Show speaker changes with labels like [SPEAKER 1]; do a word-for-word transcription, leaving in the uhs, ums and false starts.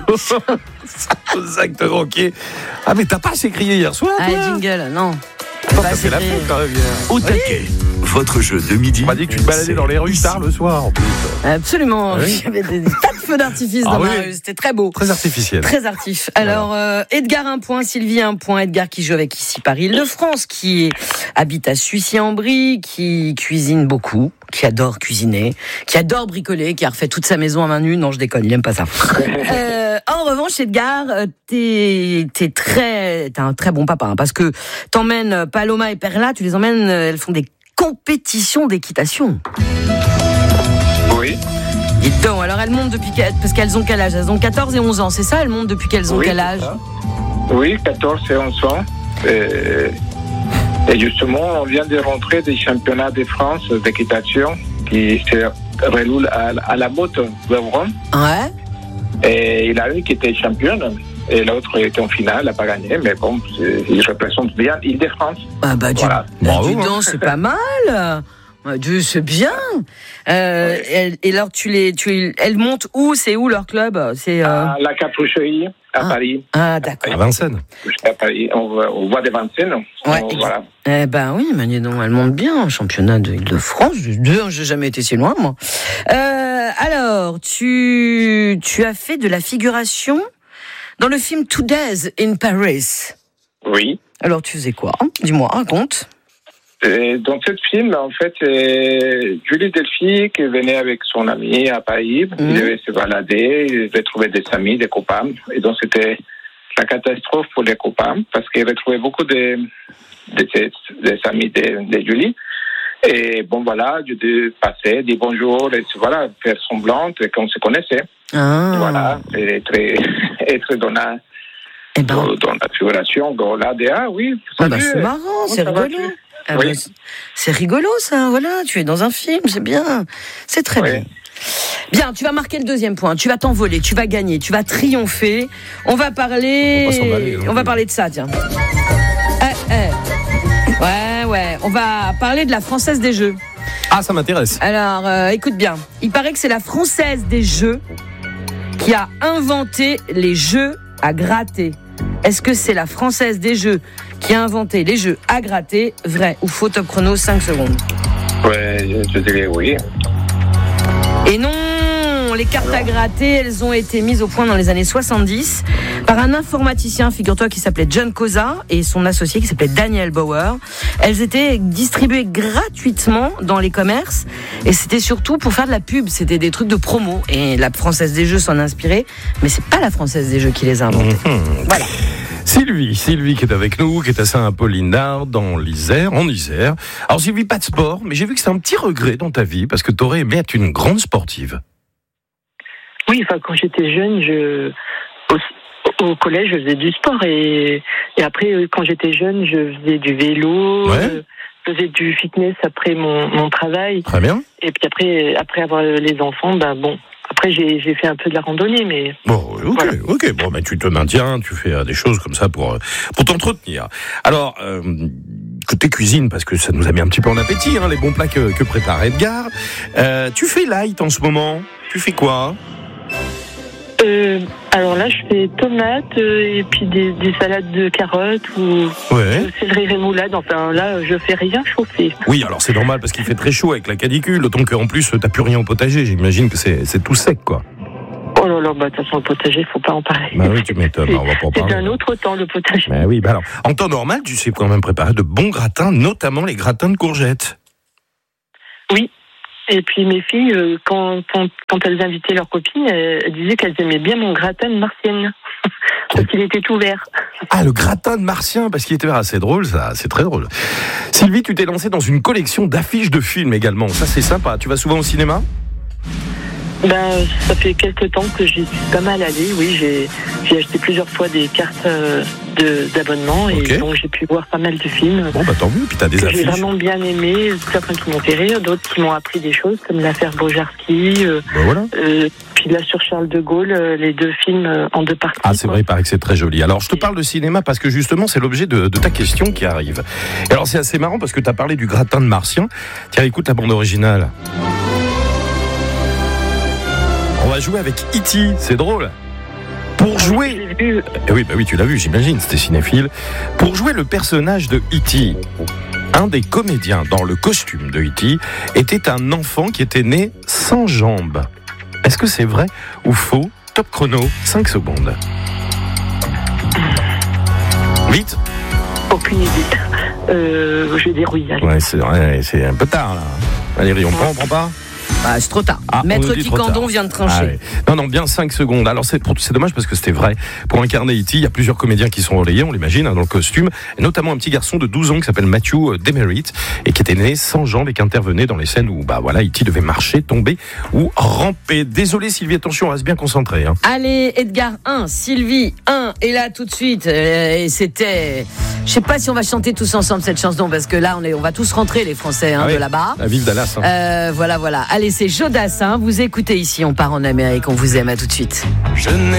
[SPEAKER 1] aux actes manqués. Ah, mais t'as pas assez crié hier soir, toi?
[SPEAKER 2] Ah, jingle, non.
[SPEAKER 1] Oh, ça fait la fête quand même.
[SPEAKER 3] Au taquet, votre jeu de midi.
[SPEAKER 1] On m'a dit que tu te baladais dans les rues tard le soir en plus.
[SPEAKER 2] Absolument.
[SPEAKER 1] Oui.
[SPEAKER 2] Il y avait des, des tas de feux d'artifice
[SPEAKER 1] Ah
[SPEAKER 2] dans
[SPEAKER 1] oui.
[SPEAKER 2] ma rue. C'était très beau.
[SPEAKER 1] Très artificiel.
[SPEAKER 2] Très artif. Alors, euh, Edgar un point, Sylvie un point. Edgar qui joue avec ici par Île-de-France, qui est, habite à Sucy-en-Brie, qui cuisine beaucoup, qui adore cuisiner, qui adore bricoler, qui a refait toute sa maison à main nue. Non, je déconne, il aime pas ça. euh, en revanche, Edgar, t'es, t'es très, t'es un très bon papa, hein, parce que t'emmènes Paloma et Perla, tu les emmènes, elles font des compétitions d'équitation.
[SPEAKER 4] Oui.
[SPEAKER 2] Dites donc, alors elles montent depuis qu'elles, parce qu'elles ont quel âge? Elles ont quatorze et onze ans, c'est ça? Elles montent depuis qu'elles ont
[SPEAKER 4] Oui,
[SPEAKER 2] quel
[SPEAKER 4] c'est
[SPEAKER 2] âge?
[SPEAKER 4] ça. Oui, quatorze et onze ans. Et, et justement, on vient de rentrer des championnats de France d'équitation qui se déroulent à, à la Botte de Rome.
[SPEAKER 2] Ouais.
[SPEAKER 4] Et il y a une qui était championne et l'autre était en finale, elle n'a pas gagné, mais bon, il représente bien Île-de-France.
[SPEAKER 2] Ah bah du,
[SPEAKER 4] Voilà.
[SPEAKER 2] bah,
[SPEAKER 1] Bravo,
[SPEAKER 2] dis
[SPEAKER 1] hein.
[SPEAKER 2] donc, c'est pas mal. Bah, Dieu, c'est bien. Euh,
[SPEAKER 4] Ouais.
[SPEAKER 2] et, et alors, tu les, tu, elles montent où? C'est où leur club? C'est. Euh...
[SPEAKER 4] À la Capucherie, à
[SPEAKER 2] Ah.
[SPEAKER 4] Paris.
[SPEAKER 2] Ah, d'accord.
[SPEAKER 1] À Vincennes.
[SPEAKER 4] À Paris, on voit, on voit des Vincennes.
[SPEAKER 2] Ouais,
[SPEAKER 4] On-
[SPEAKER 2] ex-
[SPEAKER 4] voilà.
[SPEAKER 2] Eh ben oui, mais dis donc, elles montent bien. Championnat de Île-de-France. Deux, j'ai jamais été si loin, moi. Euh, alors, tu, tu as fait de la figuration dans le film Two Days in Paris.
[SPEAKER 4] Oui.
[SPEAKER 2] Alors, tu faisais quoi? Dis-moi, raconte.
[SPEAKER 4] Et dans ce film, en fait, c'est Julie Delphi qui venait avec son ami à Paris.
[SPEAKER 2] Mhm.
[SPEAKER 4] Il devait se balader, il devait trouver des amis, des copains. Et donc, c'était la catastrophe pour les copains parce qu'il retrouvait beaucoup de, de ses des amis de, de Julie. Et bon, voilà, je devais passer, dire bonjour, et voilà, faire semblant qu'on se connaissait.
[SPEAKER 2] Ah.
[SPEAKER 4] Voilà, et être, être dans la,
[SPEAKER 2] Eh ben,
[SPEAKER 4] dans, dans la figuration, dans l'A D A, oui.
[SPEAKER 2] ah bah,
[SPEAKER 4] salut.
[SPEAKER 2] c'est marrant,
[SPEAKER 4] Comment
[SPEAKER 2] c'est
[SPEAKER 4] ça va,
[SPEAKER 2] rigolo.
[SPEAKER 4] tu
[SPEAKER 2] Ah
[SPEAKER 4] Oui.
[SPEAKER 2] bah, c'est- c'est rigolo ça, voilà, tu es dans un film, c'est bien, c'est très
[SPEAKER 4] Oui.
[SPEAKER 2] bien. Bien, tu vas marquer le deuxième point, tu vas t'envoler, tu vas gagner, tu vas triompher. On va parler,
[SPEAKER 1] On va pas s'emballer, non
[SPEAKER 2] on va
[SPEAKER 1] plus.
[SPEAKER 2] parler de ça, tiens. Eh, eh. Ouais, ouais, on va parler de la Française des Jeux.
[SPEAKER 1] Ah, ça m'intéresse.
[SPEAKER 2] Alors, euh, écoute bien, il paraît que c'est la Française des Jeux qui a inventé les jeux à gratter. Est-ce que c'est la Française des Jeux qui a inventé les jeux à gratter? Vrai ou faux? Top chrono, cinq secondes.
[SPEAKER 4] Ouais, je, je dirais oui.
[SPEAKER 2] Et non, les cartes à gratter, elles ont été mises au point dans les années soixante-dix par un informaticien, figure-toi, qui s'appelait John Cosa et son associé qui s'appelait Daniel Bauer. Elles étaient distribuées gratuitement dans les commerces et c'était surtout pour faire de la pub, c'était des trucs de promo. Et la Française des Jeux s'en a inspirée, mais c'est pas la Française des Jeux qui les a inventés.
[SPEAKER 1] Mmh.
[SPEAKER 2] Voilà.
[SPEAKER 1] Sylvie, Sylvie qui est avec nous, qui est à Saint-Apollinard, dans l'Isère, en Isère. Alors Sylvie, pas de sport, mais j'ai vu que c'est un petit regret dans ta vie, parce que tu aurais aimé être une grande sportive.
[SPEAKER 5] Oui, enfin, quand j'étais jeune, je, au, au collège, je faisais du sport et, et après, quand j'étais jeune, je faisais du vélo,
[SPEAKER 1] Ouais.
[SPEAKER 5] je faisais du fitness après mon, mon travail.
[SPEAKER 1] Très bien.
[SPEAKER 5] Et puis après, après avoir les enfants, ben bon, après j'ai, j'ai fait un peu de la randonnée, mais
[SPEAKER 1] Bon, ok,
[SPEAKER 5] Voilà.
[SPEAKER 1] ok. Bon, mais tu te maintiens, tu fais euh, des choses comme ça pour, euh, pour t'entretenir. Alors, euh, côté cuisine, parce que ça nous a mis un petit peu en appétit, hein, les bons plats que, que prépare Edgar. Euh, tu fais light en ce moment. Tu fais quoi?
[SPEAKER 5] euh, alors là, je fais tomates euh, et puis des, des salades de carottes ou
[SPEAKER 1] Ouais.
[SPEAKER 5] euh, céleri rémoulade. Enfin là, je fais rien chauffer.
[SPEAKER 1] Oui, alors c'est normal parce qu'il fait très chaud avec la canicule, d'autant qu'en plus, t'as plus rien au potager. J'imagine que c'est, c'est tout sec, quoi.
[SPEAKER 5] Oh là là, bah de toute façon, le potager, faut pas en parler.
[SPEAKER 1] Bah oui, tu m'étonnes,
[SPEAKER 5] C'est-
[SPEAKER 1] on va pas en
[SPEAKER 5] C'est
[SPEAKER 1] parler.
[SPEAKER 5] un autre temps, le potager.
[SPEAKER 1] Bah oui, bah alors, en temps normal, tu sais quand même préparer de bons gratins, notamment les gratins de courgettes.
[SPEAKER 5] Oui. Et puis mes filles, euh, quand, quand, quand elles invitaient leurs copines, elles, elles disaient qu'elles aimaient bien mon gratin de martienne. Parce qu'il était tout vert.
[SPEAKER 1] Ah, le gratin de martien, parce qu'il était vert, c'est drôle, ça, c'est très drôle. Sylvie, tu t'es lancée dans une collection d'affiches de films également, ça c'est sympa. Tu vas souvent au cinéma?
[SPEAKER 5] Ben, ça fait quelques temps que j'y suis pas mal allée. Oui, j'ai, j'ai acheté plusieurs fois des cartes euh, de, d'abonnement et
[SPEAKER 1] Ok.
[SPEAKER 5] donc j'ai pu voir pas mal de films.
[SPEAKER 1] Bon, bah tant mieux, puis t'as des
[SPEAKER 5] Que j'ai
[SPEAKER 1] affiches.
[SPEAKER 5] vraiment bien aimé, certains qui m'ont fait rire, d'autres qui m'ont appris des choses, comme l'affaire Bojarski, euh,
[SPEAKER 1] Bah voilà.
[SPEAKER 5] euh, puis là sur Charles de Gaulle, euh, les deux films euh, en deux parties.
[SPEAKER 1] Ah, c'est
[SPEAKER 5] quoi.
[SPEAKER 1] vrai, il paraît que c'est très joli. Alors, je te parle de cinéma parce que justement, c'est l'objet de, de ta question qui arrive. Et alors, c'est assez marrant parce que tu as parlé du gratin de martien. Tiens, écoute la bande originale. On va jouer avec E T, c'est drôle. Pour jouer...
[SPEAKER 5] J'ai vu.
[SPEAKER 1] Eh oui, bah oui, tu l'as vu, j'imagine, c'était cinéphile. Pour jouer le personnage de E T, un des comédiens dans le costume de E T était un enfant qui était né sans jambes. Est-ce que c'est vrai ou faux? Top chrono, cinq secondes. Vite.
[SPEAKER 5] Aucune idée. Euh, je vais dire oui. Allez.
[SPEAKER 1] Ouais, c'est, ouais, c'est un peu tard là. Valérie, on prend, on prend pas?
[SPEAKER 2] Bah, c'est trop tard.
[SPEAKER 1] Ah, on
[SPEAKER 2] Maître
[SPEAKER 1] nous dit trop
[SPEAKER 2] Ticandon
[SPEAKER 1] tard.
[SPEAKER 2] vient de trancher.
[SPEAKER 1] Ah ouais. Non, non, bien cinq secondes. Alors c'est, pour- c'est dommage parce que c'était vrai. Pour incarner E T, il y a plusieurs comédiens qui sont relayés, on l'imagine, hein, dans le costume, et notamment un petit garçon de douze ans qui s'appelle Matthew Demerit et qui était né sans jambes et qui intervenait dans les scènes où bah voilà, E T devait marcher, tomber ou ramper. Désolé Sylvie, attention, on reste bien concentré. Hein.
[SPEAKER 2] Allez, Edgar un, Sylvie un, et là tout de suite, euh, et c'était... Je sais pas si on va chanter tous ensemble cette chanson, parce que là, on, est, on va tous rentrer, les Français, hein,
[SPEAKER 1] Ah oui,
[SPEAKER 2] de là-bas.
[SPEAKER 1] à Vive Dallas. Hein.
[SPEAKER 2] Euh, voilà, voilà. Allez, c'est Jodassin. Vous écoutez ici, on part en Amérique, on vous aime, à tout de suite.
[SPEAKER 6] Je n'ai